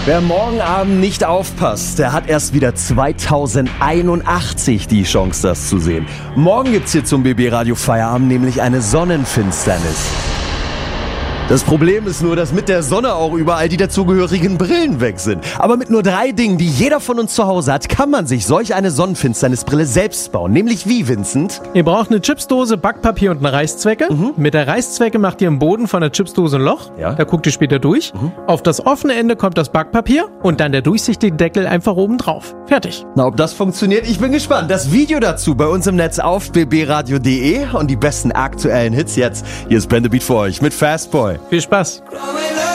Wer morgen Abend nicht aufpasst, der hat erst wieder 2081 die Chance, das zu sehen. Morgen gibt's hier zum BB Radio Feierabend nämlich eine Sonnenfinsternis. Das Problem ist nur, dass mit der Sonne auch überall die dazugehörigen Brillen weg sind. Aber mit nur 3 Dingen, die jeder von uns zu Hause hat, kann man sich solch eine Sonnenfinsternisbrille selbst bauen. Nämlich wie, Vincent? Ihr braucht eine Chipsdose, Backpapier und eine Reißzwecke. Mit der Reißzwecke macht ihr im Boden von der Chipsdose ein Loch. Ja. Da guckt ihr später durch. Auf das offene Ende kommt das Backpapier und dann der durchsichtige Deckel einfach oben drauf. Fertig. Na, ob das funktioniert? Ich bin gespannt. Das Video dazu bei uns im Netz auf bbradio.de und die besten aktuellen Hits jetzt. Hier ist Brand the Beat für euch mit Fastboy. Viel Spaß.